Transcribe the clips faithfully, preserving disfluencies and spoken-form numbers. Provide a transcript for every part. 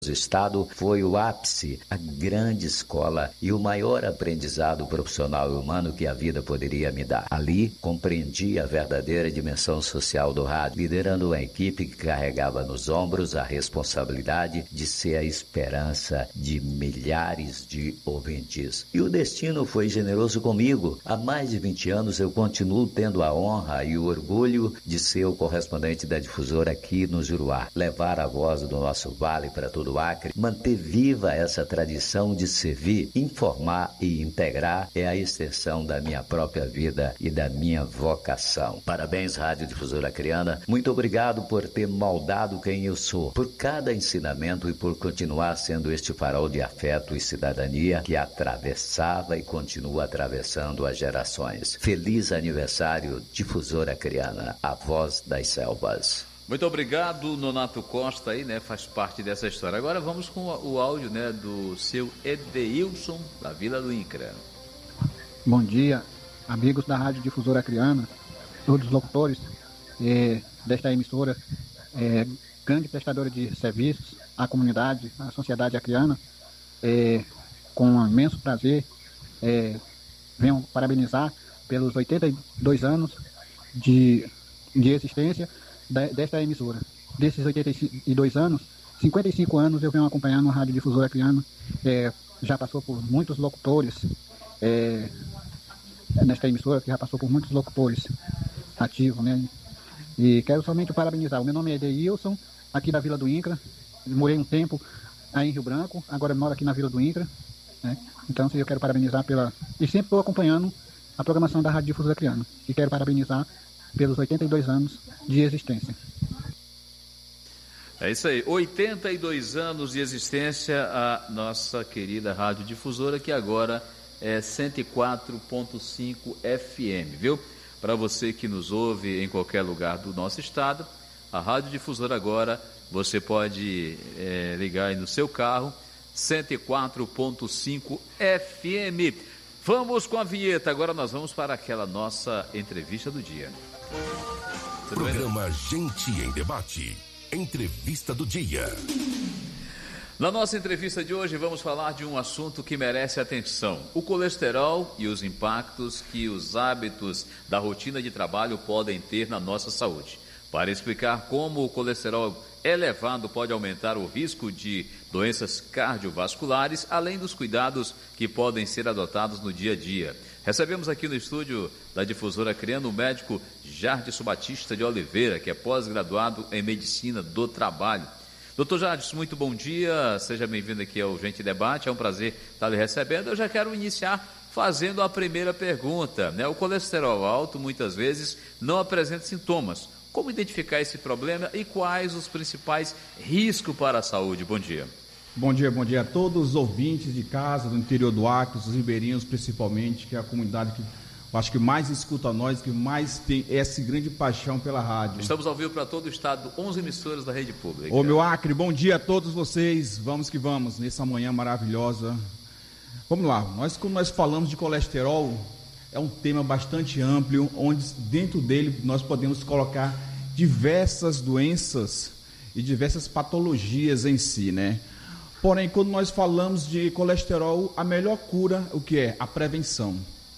Estado foi o ápice, a grande escola e o maior aprendizado profissional e humano que a vida poderia me dar. Ali, compreendi a verdadeira dimensão social do rádio, liderando uma equipe que carregava nos ombros a responsabilidade de ser a esperança de milhares de ouvintes. E o destino foi generoso comigo. Há mais de vinte anos eu continuo tendo a honra e o orgulho de ser o correspondente da Difusora aqui no Juruá, levar a voz do nosso vale para todo o Acre, manter viva essa tradição de servir, informar e integrar é a extensão da minha própria vida e da minha vocação. Parabéns, Rádio Difusora Acreana. Muito obrigado por ter moldado quem eu sou, por cada ensinamento e por continuar sendo este farol de afeto e cidadania que atravessava e continua atravessando as gerações. Feliz aniversário, Difusora Acreana, a voz das selvas. Muito obrigado, Nonato Costa, aí, né, faz parte dessa história. Agora vamos com o áudio, né, do seu Edeilson, da Vila do Incra. Bom dia, amigos da Rádio Difusora Acreana, todos os locutores eh, desta emissora, eh, grande prestadora de serviços à comunidade, à sociedade acreana. Eh, com um imenso prazer, eh, venho parabenizar pelos oitenta e dois anos de, de existência desta emissora. Desses oitenta e dois anos, cinquenta e cinco anos eu venho acompanhando a Rádio Difusora Acreana. É, já passou por muitos locutores é, nesta emissora, que já passou por muitos locutores ativos, né? E quero somente parabenizar. O meu nome é Edeilson, aqui da Vila do Incra. Morei um tempo aí em Rio Branco, agora moro aqui na Vila do Incra, né? Então eu quero parabenizar pela... E sempre estou acompanhando a programação da Rádio Difusora Acreana. E quero parabenizar pelos oitenta e dois anos de existência. É isso aí, oitenta e dois anos de existência a nossa querida Rádio Difusora, que agora é cento e quatro ponto cinco F M, viu? Para você que nos ouve em qualquer lugar do nosso estado, a Rádio Difusora agora, você pode é, ligar aí no seu carro, cento e quatro ponto cinco F M. Vamos com a vinheta, agora nós vamos para aquela nossa entrevista do dia. Programa Gente em Debate. Entrevista do dia. Na nossa entrevista de hoje vamos falar de um assunto que merece atenção: o colesterol e os impactos que os hábitos da rotina de trabalho podem ter na nossa saúde. Para explicar como o colesterol elevado pode aumentar o risco de doenças cardiovasculares, além dos cuidados que podem ser adotados no dia a dia. Recebemos aqui no estúdio da Difusora Acreana o médico Jardson Batista de Oliveira, que é pós-graduado em Medicina do Trabalho. doutor Jardson, muito bom dia, seja bem-vindo aqui ao Gente Debate, é um prazer estar lhe recebendo. Eu já quero iniciar fazendo a primeira pergunta, né? O colesterol alto muitas vezes não apresenta sintomas. Como identificar esse problema e quais os principais riscos para a saúde? Bom dia. Bom dia, bom dia a todos os ouvintes de casa, do interior do Acre, os ribeirinhos principalmente, que é a comunidade que eu acho que mais escuta a nós, que mais tem essa grande paixão pela rádio. Estamos ao vivo para todo o estado, onze emissoras da rede pública. Ô meu Acre, bom dia a todos vocês, vamos que vamos, nessa manhã maravilhosa. Vamos lá, nós quando nós falamos de colesterol, é um tema bastante amplo, onde dentro dele nós podemos colocar diversas doenças e diversas patologias em si, né? Porém, quando nós falamos de colesterol, a melhor cura, o que é? A prevenção.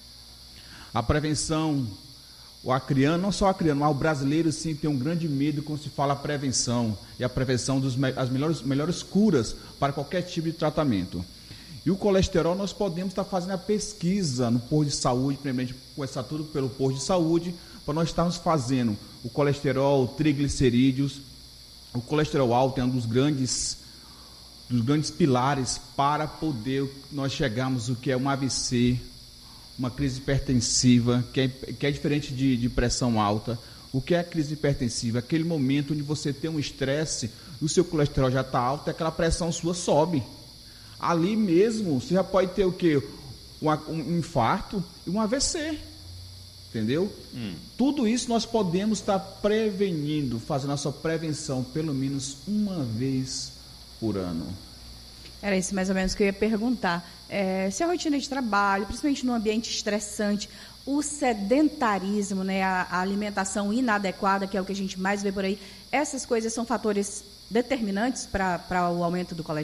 A prevenção, o acreano, não só o acreano, mas o brasileiro sim tem um grande medo quando se fala prevenção. E a prevenção das as melhores, melhores curas para qualquer tipo de tratamento. E o colesterol, nós podemos estar fazendo a pesquisa no posto de saúde, primeiramente começar tudo pelo posto de saúde, para nós estarmos fazendo o colesterol, triglicerídeos. O colesterol alto é um dos grandes... dos grandes pilares para poder nós chegarmos o que é um A V C, uma crise hipertensiva, que é, que é diferente de, de pressão alta. O que é a crise hipertensiva? Aquele momento onde você tem um estresse, o seu colesterol já está alto e aquela pressão sua sobe. Ali mesmo, você já pode ter o quê? Um, um infarto e um A V C. Entendeu? Hum. Tudo isso nós podemos estar prevenindo, fazendo a sua prevenção pelo menos uma vez por ano. Era isso mais ou menos que eu ia perguntar. É, se a rotina de trabalho, principalmente num ambiente estressante, o sedentarismo, né, a, a alimentação inadequada, que é o que a gente mais vê por aí, essas coisas são fatores determinantes para o aumento do colesterol?